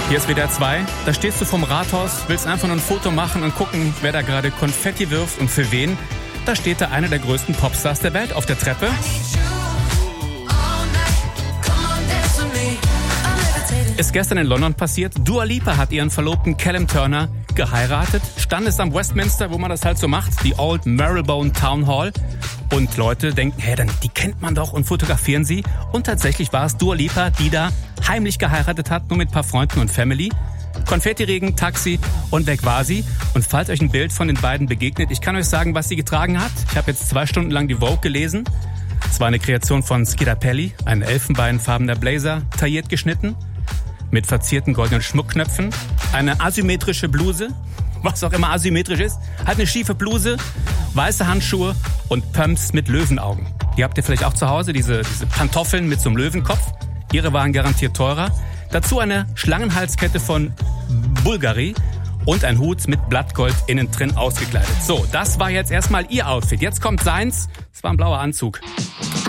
Hier ist WDR 2. Da stehst du vom Rathaus, willst einfach nur ein Foto machen und gucken, wer da gerade Konfetti wirft und für wen. Da steht da einer der größten Popstars der Welt auf der Treppe. Ist gestern in London passiert. Dua Lipa hat ihren Verlobten Callum Turner geheiratet. Stand es am Westminster, wo man das halt so macht, die Old Marylebone Town Hall. Und Leute denken, die kennt man doch und fotografieren sie. Und tatsächlich war es Dua Lipa, die da heimlich geheiratet hat, nur mit ein paar Freunden und Family. Konfettiregen, Taxi und weg war sie. Und falls euch ein Bild von den beiden begegnet, ich kann euch sagen, was sie getragen hat. Ich habe jetzt 2 Stunden lang die Vogue gelesen. Es war eine Kreation von Schirapelli, ein elfenbeinfarbener Blazer, tailliert geschnitten, mit verzierten goldenen Schmuckknöpfen, eine asymmetrische Bluse, was auch immer asymmetrisch ist, halt eine schiefe Bluse, weiße Handschuhe und Pumps mit Löwenaugen. Die habt ihr vielleicht auch zu Hause, diese Pantoffeln mit so einem Löwenkopf. Ihre waren garantiert teurer. Dazu eine Schlangenhalskette von Bulgari und ein Hut mit Blattgold innen drin ausgekleidet. So, das war jetzt erstmal ihr Outfit. Jetzt kommt seins. Es war ein blauer Anzug.